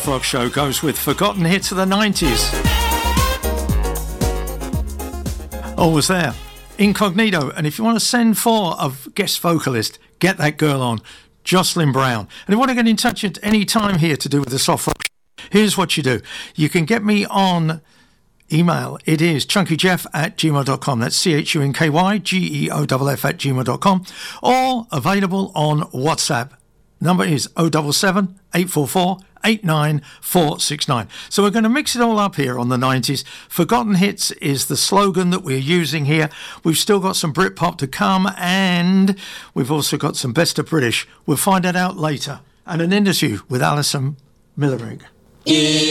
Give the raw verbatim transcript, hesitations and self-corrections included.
Soft Rock Show goes with forgotten hits of the nineties. Always there. Incognito. And if you want to send for a guest vocalist, get that girl on. Jocelyn Brown. And if you want to get in touch at any time here to do with the Soft Rock Show, here's what you do. You can get me on email. It is chunkyjeff at gmail dot com. That's C H U N K Y G E O F F at gmail dot com. Or available on WhatsApp. Number is oh seven seven, eight four four, eight nine four six nine. So we're going to mix it all up here on the nineties. Forgotten Hits is the slogan that we're using here. We've still got some Britpop to come, and we've also got some Best of British. We'll find that out later. And an interview with Alison Millerink.